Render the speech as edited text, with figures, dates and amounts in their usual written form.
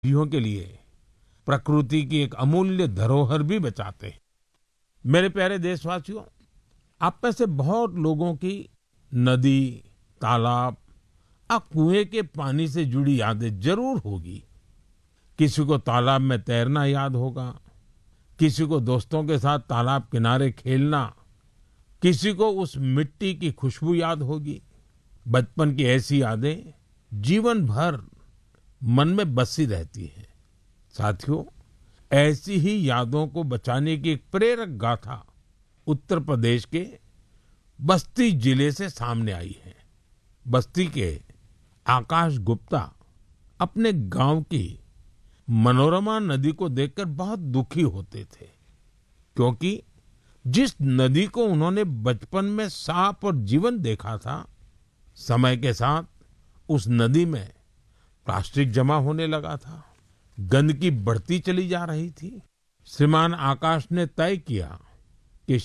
पीढ़ियों के लिए प्रकृति की एक अमूल्य धरोहर भी बचाते हैं। मेरे प्यारे देशवासियों, आप में से बहुत लोगों की नदी, तालाब और कुएं के पानी से जुड़ी यादें जरूर होगी। किसी को तालाब में तैरना याद होगा, किसी को दोस्तों के साथ तालाब किनारे खेलना, किसी को उस मिट्टी की खुशबू याद होगी। बचपन की ऐसी यादें जीवन भर मन में बसी रहती हैं। साथियों, ऐसी ही यादों को बचाने की एक प्रेरक गाथा उत्तर प्रदेश के बस्ती जिले से सामने आई है। बस्ती के आकाश गुप्ता अपने गांव की मनोरमा नदी को देखकर बहुत दुखी होते थे, क्योंकि जिस नदी को उन्होंने बचपन में साफ और जीवन देखा था, समय के साथ उस नदी में प्लास्टिक जमा होने लगा था, गंदगी बढ़ती चली जा रही थी। श्रीमान आकाश ने तय किया